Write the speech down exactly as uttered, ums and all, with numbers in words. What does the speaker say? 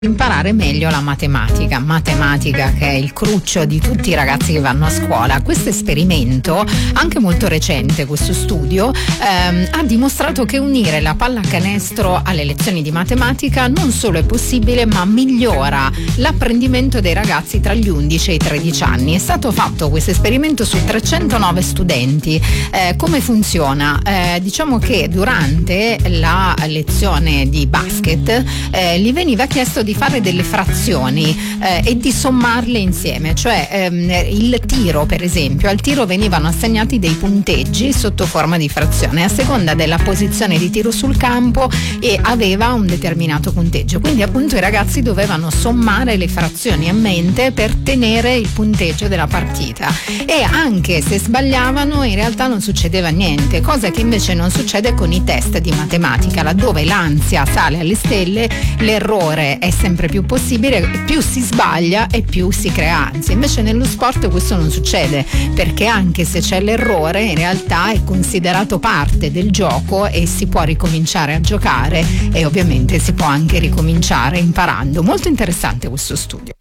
imparare meglio la matematica, matematica che è il cruccio di tutti i ragazzi che vanno a scuola. Questo esperimento, anche molto recente, questo studio, ehm, ha dimostrato che unire la pallacanestro alle lezioni di matematica non solo è possibile, ma migliora l'apprendimento dei ragazzi tra gli undici e i tredici anni. È stato fatto questo esperimento su trecentonove studenti. Eh, come funziona? Eh, diciamo che durante la lezione di basket eh, gli veniva chiesto di di fare delle frazioni eh, e di sommarle insieme, cioè ehm, il tiro, per esempio, al tiro venivano assegnati dei punteggi sotto forma di frazione a seconda della posizione di tiro sul campo e aveva un determinato punteggio, quindi appunto i ragazzi dovevano sommare le frazioni a mente per tenere il punteggio della partita, e anche se sbagliavano in realtà non succedeva niente, cosa che invece non succede con i test di matematica, laddove l'ansia sale alle stelle, l'errore è sempre più possibile, più si sbaglia e più si crea ansia. Invece nello sport questo non succede, perché anche se c'è l'errore in realtà è considerato parte del gioco e si può ricominciare a giocare, e ovviamente si può anche ricominciare imparando. Molto interessante questo studio.